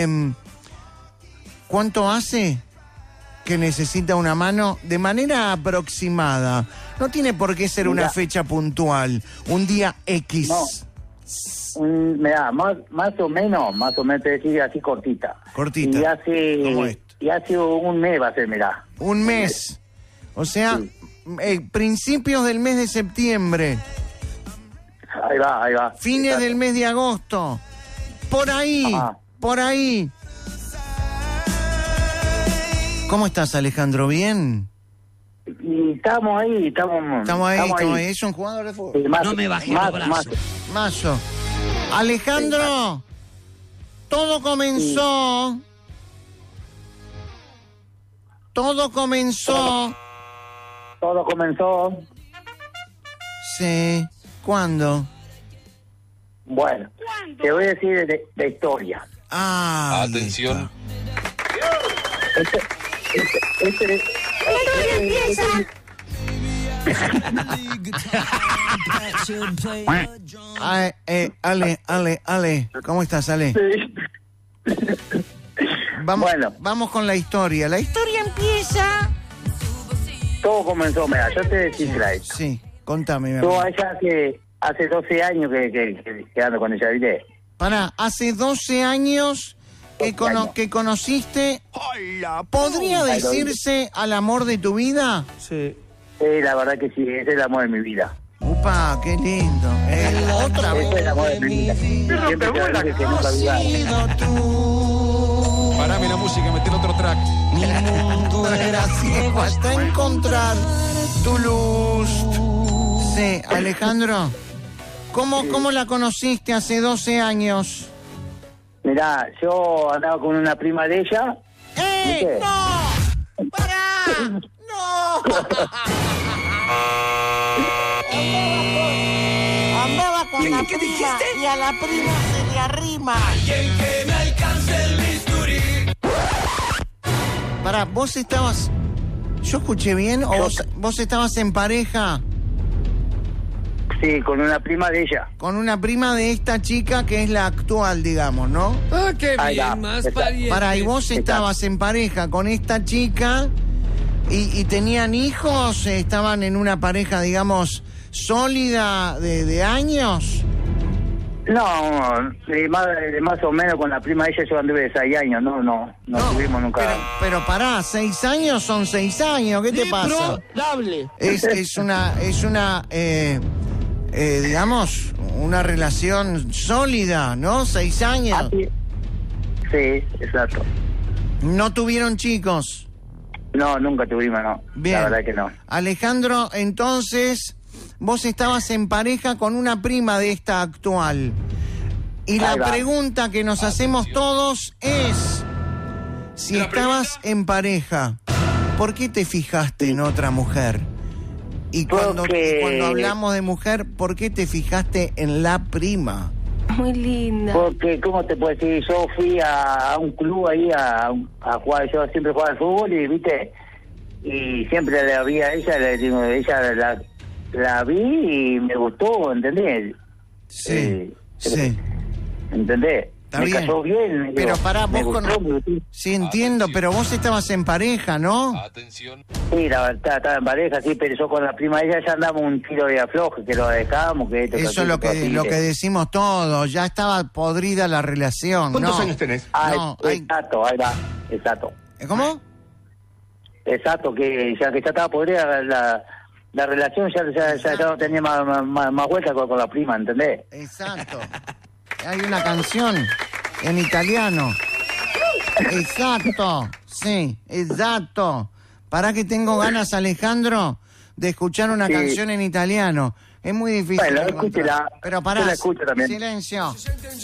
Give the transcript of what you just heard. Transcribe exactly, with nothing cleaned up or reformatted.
Eh, ¿Cuánto hace que necesita una mano? De manera aproximada. No tiene por qué ser Mira. una fecha puntual, un día X. No. Mm, Mirá, más, más o menos, más o menos te decía así cortita. Cortita. Y ¿Cómo hace, esto? y hace un mes va a ser, mirá. Un mes. O sea, Sí. eh, principios del mes de septiembre, Ahí va, ahí va. fines Exacto. del mes de agosto. Por ahí, Ajá. por ahí. ¿Cómo estás, Alejandro? ¿Bien? Y estamos ahí, estamos... Estamos ahí, estamos ahí. Es un jugador de fútbol. Sí, más- No me bajé más- los más- brazos. Mayo. Alejandro, todo comenzó. Todo comenzó. Todo comenzó, Sí. ¿Cuándo? bueno, te voy a decir de, de historia. Ah. ahí Atención. Este, este, este, este- está. Ah, eh, Ale, Ale, Ale. ¿Cómo estás, Ale? Sí. Vamos, Bueno. vamos con la historia. La historia empieza. Todo comenzó, mira, yo te decía esto. Sí, contame, mi Yo amigo. a ella hace, hace doce años que, que, que, que ando con ella, ¿viste? Pará, hace doce años que, doce cono- años. que conociste. ¿Podría Ay, lo decirse al amor de tu vida? Sí, la verdad que sí, ese es el amor de mi vida. Upa, qué lindo. Eh, otra Ese vez. es el amor de mi vida. Siempre te lo dije que nunca dudar. Sido tú. Parame la música, meter otro track. Mi mundo era ciego hasta encontrar tu luz. Sí, Alejandro. ¿Cómo, ¿Cómo la conociste hace doce años? Mirá, yo andaba con una prima de ella. ¡Eh! ¿Viste? ¡No! ¡Pará! ¡No! Andaba con ¿Qué- la qué prima dijiste? y a la prima se le arrima. Pará, vos estabas... ¿Yo escuché bien o vos, vos estabas en pareja Sí, con una prima de ella. con una prima de esta chica que es la actual, digamos, ¿no? Ah, qué Ahí bien, va, más está. parientes. Pará, y vos estabas en pareja con esta chica y, y tenían hijos, estaban en una pareja, digamos, sólida de, de años. No, de más, de más o menos con la prima de ella yo anduve de seis años, no, no, no, tuvimos nunca. Pero, pero pará, seis años son seis años, ¿qué te pasa? Es, es una, es una, eh, eh, digamos, una relación sólida, ¿no? Seis años. Ah, sí. Sí, exacto. No tuvieron chicos. No, nunca tuvimos, no. Bien. La verdad que no. Alejandro, entonces, vos estabas en pareja con una prima de esta actual. Y la Ahí va. pregunta que nos hacemos todos es, si estabas en pareja, ¿por qué te fijaste en otra mujer? Y cuando, Porque- y cuando hablamos de mujer, ¿por qué te fijaste en la prima? Muy linda. Porque, ¿cómo te puedo decir? Yo fui a, a un club ahí a, a jugar, yo siempre jugaba al fútbol y, viste, y siempre la vi a ella, le digo, ella la, la vi y me gustó, ¿entendés? Sí, Eh, sí. ¿Entendés? Está me bien. cayó bien. me Pero digo, pará, me vos con... gustó, me gustó. Sí, entiendo, pero vos estabas en pareja, ¿no? Atención. Sí, la verdad, estaba en pareja, sí, pero yo con la prima de ella ya andamos un tiro de afloje, que lo dejamos, que esto, Eso es lo que, lo que decimos todos, ya estaba podrida la relación. ¿Cuántos no. años tenés? Ah, No, es- hay- exacto, ahí va, exacto. ¿Cómo? Exacto, que ya que ya estaba podrida la, la, la relación, ya, ya, ya, ya no tenía más, más, más, más vuelta con, con la prima, ¿entendés? Exacto. Hay una canción en italiano. Exacto. Sí, exacto. Para que tengo ganas, Alejandro, de escuchar una Sí. canción en italiano. Es muy difícil. Bueno, encontrar. escúchela. Pero pará. Yo la escucho también. Silencio.